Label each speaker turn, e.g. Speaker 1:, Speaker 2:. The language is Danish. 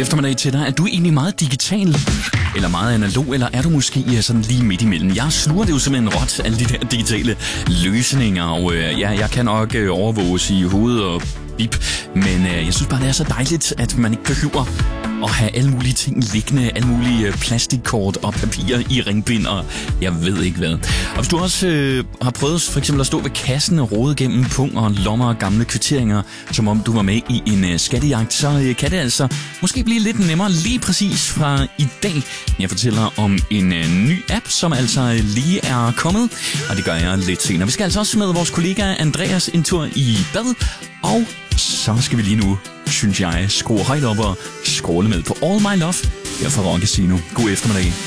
Speaker 1: eftermiddag til dig. Er du egentlig meget digital? Eller meget analog? Eller er du måske sådan lige midt imellem? Jeg sluger det jo simpelthen råt, alle de der digitale løsninger. Og jeg kan nok overvåges i hovedet og bip. Men jeg synes bare, det er så dejligt, at man ikke behøver at have alle mulige ting liggende. Alle mulige plastikkort og papirer i ringbind og jeg ved ikke hvad. Og hvis du også har prøvet for eksempel at stå ved kassen og rode gennem pung og lommer og gamle kvitteringer, som om du var med i en skattejagt, så kan det altså måske blive lidt nemmere lige præcis fra i dag. Jeg fortæller om en ny app, som altså lige er kommet, og det gør jeg lidt senere. Vi skal altså også med vores kollega Andreas en tur i bad, og så skal vi lige nu, synes jeg, skrue højt op og skråle med på All My Love her fra Rock Casino. God eftermiddag.